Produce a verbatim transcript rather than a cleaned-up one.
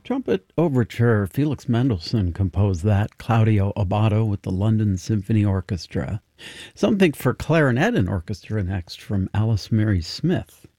Trumpet Overture, Felix Mendelssohn composed that. Claudio Abbado with the London Symphony Orchestra. Something for clarinet and orchestra next from Alice Mary Smith.